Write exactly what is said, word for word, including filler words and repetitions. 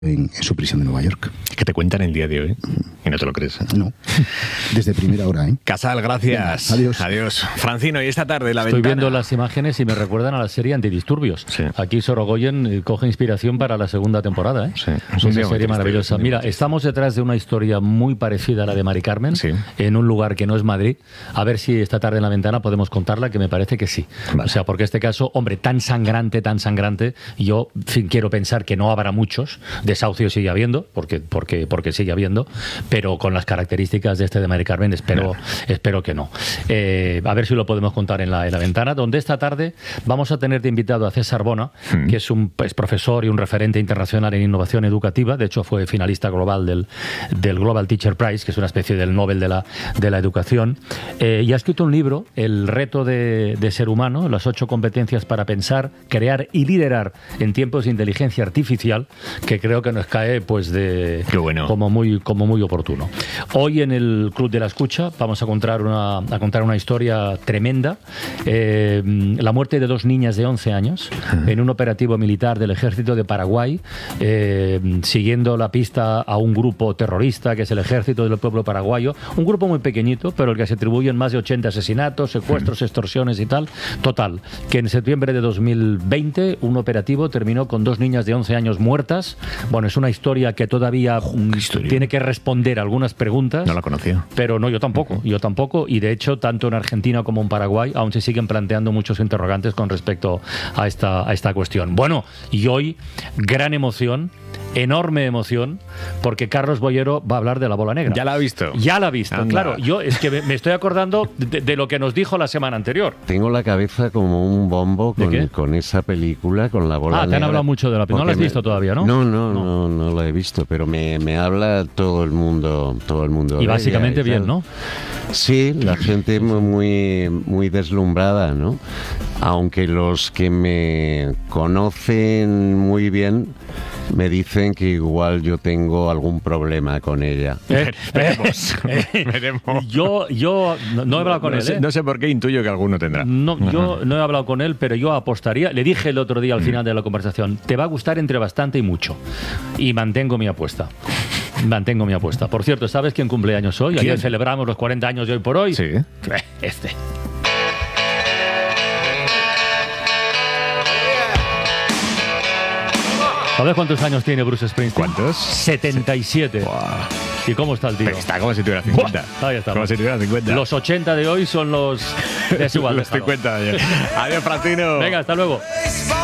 En, en su prisión de Nueva York. ¿Qué te cuentan el día de hoy? Y no te lo crees. No, desde primera hora, ¿eh? Casal, gracias. Venga, adiós. Adiós. Francino, y esta tarde la Estoy ventana. viendo las imágenes y me recuerdan a la serie Antidisturbios. Sí. Aquí Sorogoyen eh, coge inspiración para la segunda temporada, ¿eh? Sí, es Es un una día muy serie triste, maravillosa. es un día Mira, muy triste. estamos detrás de una historia muy parecida a la de Mari Carmen, Sí. en un lugar que no es Madrid. A ver si esta tarde en la ventana podemos contarla, que me parece que sí. Vale. O sea, porque este caso, hombre, tan sangrante, tan sangrante, yo en fin, quiero pensar que no habrá muchos, desahucios sigue habiendo, porque, porque, porque sigue habiendo, pero con las características de este de Mari Carmen espero, espero que no. Eh, a ver si lo podemos contar en la, en la ventana, donde esta tarde vamos a tener de invitado a César Bona, Mm. que es un pues, profesor y un referente internacional en innovación educativa. De hecho, fue finalista global del, del Global Teacher Prize, que es una especie del Nobel de la, de la educación. Eh, y ha escrito un libro, El reto de, de ser humano, las ocho competencias para pensar, crear y liderar en tiempos de inteligencia artificial, que creo que nos cae pues de Qué bueno. como muy, como muy oportuno. Hoy en el Club de la Escucha vamos a contar una, a contar una historia tremenda. Eh, la muerte de dos niñas de once años en un operativo militar del ejército de Paraguay, eh, siguiendo la pista a un grupo terrorista que es el ejército del pueblo paraguayo. Un grupo muy pequeñito, pero el que se atribuyen más de ochenta asesinatos, secuestros, extorsiones y tal. Total, que en septiembre de dos mil veinte un operativo terminó con dos niñas de once años muertas. Bueno, es una historia que todavía mm, historia. tiene que responder algunas preguntas. No la conocía. Pero no, yo tampoco, yo tampoco, y de hecho, tanto en Argentina como en Paraguay aún se siguen planteando muchos interrogantes con respecto a esta, a esta cuestión. Bueno, y hoy, gran emoción, enorme emoción, porque Carlos Boyero va a hablar de la bola negra. ¿Ya la ha visto? Ya la ha visto, Anda. claro. Yo es que me, me estoy acordando de, de lo que nos dijo la semana anterior. Tengo la cabeza como un bombo ¿De qué? con, con esa película, con la bola Ah, te han negra. hablado mucho de la película. No la has Porque me- visto todavía, ¿no? No, no, no, no, la he visto, pero me, me habla todo el mundo, todo el mundo. de Y ella básicamente y bien, tal. ¿no? Sí, la gente muy, muy deslumbrada, ¿no? Aunque los que me conocen muy bien me dicen que igual yo tengo algún problema con ella. Eh, Veremos. eh, Veremos. Yo, yo no, no he hablado con no él, sé, ¿eh? no sé por qué intuyo que alguno tendrá. No, yo no he hablado con él, pero yo apostaría. Le dije el otro día al final de la conversación, te va a gustar entre bastante y mucho. Y mantengo mi apuesta. Mantengo mi apuesta. Por cierto, ¿sabes quién cumple años hoy? ¿Quién? Ayer celebramos los cuarenta años de hoy por hoy. Sí. Este. ¿Sabes cuántos años tiene Bruce Springsteen? ¿Cuántos? setenta y siete. Buah. ¿Y cómo está el tío? Pero está como si tuviera cincuenta. Buah, ahí está. Como si tuviera cincuenta. Los ochenta de hoy son los... Es igual, Los déjalo. cincuenta años. Adiós, Francino. Venga, hasta luego.